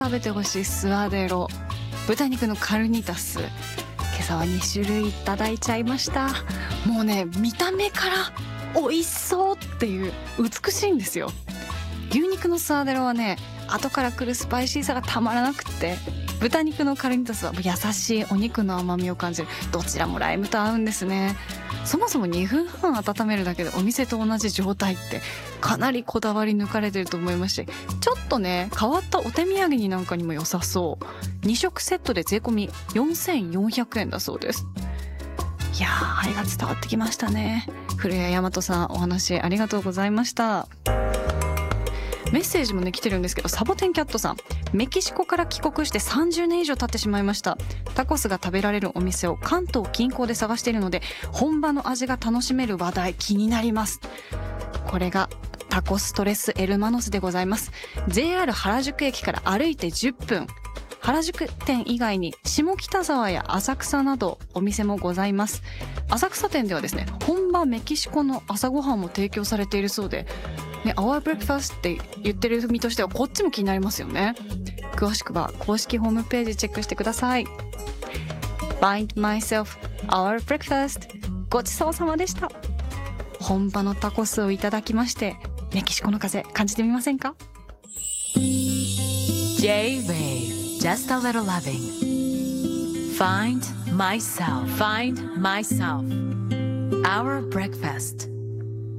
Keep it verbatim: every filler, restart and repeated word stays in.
食べてほしいスワデロ、豚肉のカルニタス、今朝はに種類いただいちゃいました。もうね、見た目から美味しそうっていう美しいんですよ。牛肉のスワデロはね、後から来るスパイシーさがたまらなくって、豚肉のカルニタスは優しいお肉の甘みを感じる。どちらもライムと合うんですね。そもそもにふんはん温めるだけでお店と同じ状態ってかなりこだわり抜かれてると思いますし、ちょっとね変わったお手土産になんかにも良さそう。に食セットで税込みよんせんよんひゃくえんだそうです。いやー、愛が伝わってきましたね。古谷大和さん、お話ありがとうございました。メッセージもね来てるんですけど、サボテンキャットさん、メキシコから帰国してさんじゅうねん以上経ってしまいました。タコスが食べられるお店を関東近郊で探しているので、本場の味が楽しめる話題気になります。これがタコストレスエルマノスでございます。 ジェイアール 原宿駅から歩いてじゅっぷん、原宿店以外に下北沢や浅草などお店もございます。浅草店ではですね、本場メキシコの朝ごはんも提供されているそうでね、Our Breakfast って言ってる身としてはこっちも気になりますよね。詳しくは公式ホームページチェックしてください。 Find myself Our Breakfast、 ごちそうさまでした。本場のタコスをいただきまして、メキシコの風感じてみませんか？ J-Wave Just a little loving. Find myself. Find myself. Our breakfast.